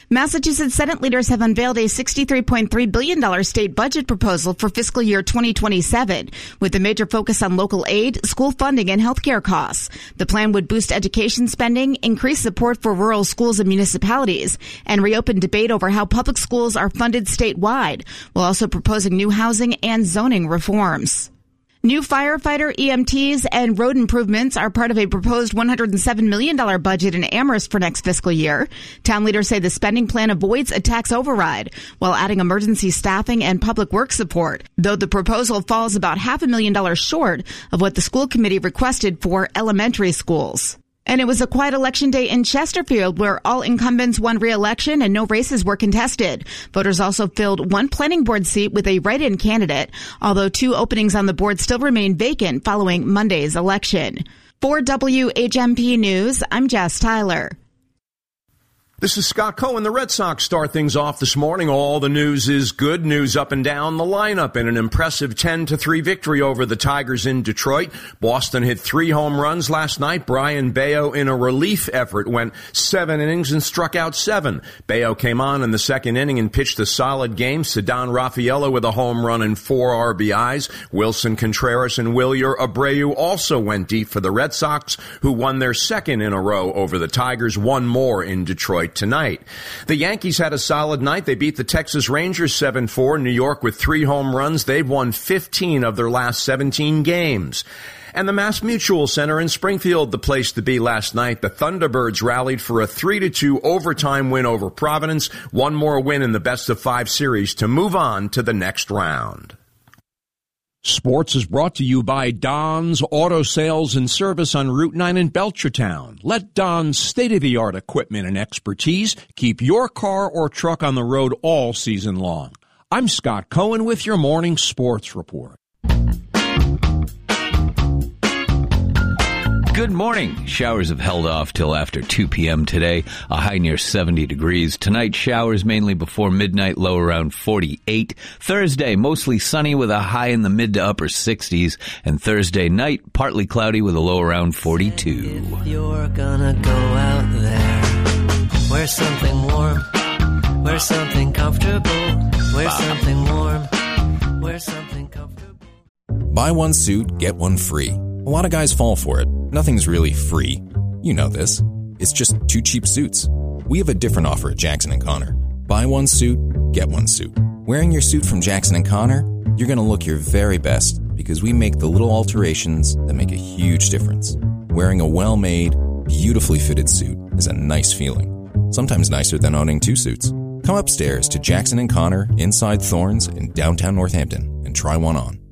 Massachusetts Senate leaders have unveiled a $63.3 billion state budget proposal for fiscal year 2027, with a major focus on local aid, school funding, and healthcare costs. The plan would boost education spending, increase support for rural schools and municipalities, and reopen debate over how public schools are funded statewide, while also proposing new housing and zoning reforms. New firefighter, EMTs, and road improvements are part of a proposed $107 million budget in Amherst for next fiscal year. Town leaders say the spending plan avoids a tax override while adding emergency staffing and public works support, though the proposal falls about $500,000 short of what the school committee requested for elementary schools. And it was a quiet election day in Chesterfield, where all incumbents won re-election and no races were contested. Voters also filled one planning board seat with a write-in candidate, although 2 openings on the board still remain vacant following Monday's election. For WHMP News, I'm Jess Tyler. This is Scott Cohen. The Red Sox start things off this morning. All the news is good news up and down the lineup in an impressive 10-3 victory over the Tigers in Detroit. Boston hit 3 home runs last night. Brian Bayo, in a relief effort, went 7 innings and struck out 7. Bayo came on in the second inning and pitched a solid game. Ceddanne Raffaello with a home run and 4 RBIs. Wilson Contreras and Wilyer Abreu also went deep for the Red Sox, who won their second in a row over the Tigers. 1 more in Detroit tonight. The Yankees had a solid night. They beat the Texas Rangers 7-4. New York with 3 home runs. They've won 15 of their last 17 games. And the Mass Mutual Center in Springfield, the place to be last night. The Thunderbirds rallied for a 3-2 overtime win over Providence. 1 more win in the best-of-5 series to move on to the next round. Sports is brought to you by Don's Auto Sales and Service on Route 9 in Belchertown. Let Don's state-of-the-art equipment and expertise keep your car or truck on the road all season long. I'm Scott Cohen with your morning sports report. Good morning. Showers have held off till after 2 p.m. today, a high near 70 degrees. Tonight, showers mainly before midnight, low around 48. Thursday, mostly sunny with a high in the mid to upper 60s. And Thursday night, partly cloudy with a low around 42. If you're gonna go out there, wear something warm, wear something comfortable, wear something warm, wear something comfortable. Buy one suit, get one free. A lot of guys fall for it. Nothing's really free. You know this. It's just 2 cheap suits. We have a different offer at Jackson & Connor. Buy one suit, get one suit. Wearing your suit from Jackson & Connor, you're going to look your very best because we make the little alterations that make a huge difference. Wearing a well-made, beautifully fitted suit is a nice feeling. Sometimes nicer than owning 2 suits. Come upstairs to Jackson & Connor inside Thorns in downtown Northampton and try one on.